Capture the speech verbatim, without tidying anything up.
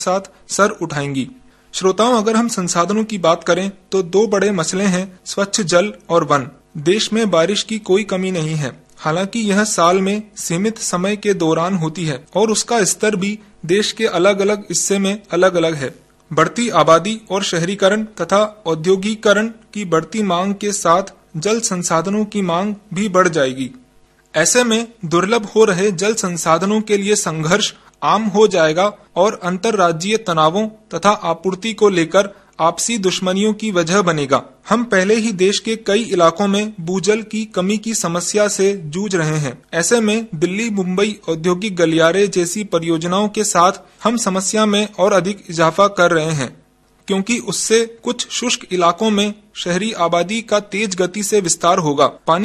साथ सर उठाएंगी। श्रोताओं, अगर हम संसाधनों की बात करें तो दो बड़े मसले हैं, स्वच्छ जल और वन। देश में बारिश की कोई कमी नहीं है, हालांकि यह साल में सीमित समय के दौरान होती है और उसका स्तर भी देश के अलग अलग हिस्से में अलग अलग है। बढ़ती आबादी और शहरीकरण तथा औद्योगिकरण की बढ़ती मांग के साथ जल संसाधनों की मांग भी बढ़ जाएगी। ऐसे में दुर्लभ हो रहे जल संसाधनों के लिए संघर्ष आम हो जाएगा और अंतर्राज्यीय तनावों तथा आपूर्ति को लेकर आपसी दुश्मनियों की वजह बनेगा। हम पहले ही देश के कई इलाकों में भूजल की कमी की समस्या से जूझ रहे हैं। ऐसे में दिल्ली मुंबई औद्योगिक गलियारे जैसी परियोजनाओं के साथ हम समस्या में और अधिक इजाफा कर रहे हैं, क्योंकि उससे कुछ शुष्क इलाकों में शहरी आबादी का तेज गति से विस्तार होगा। पानी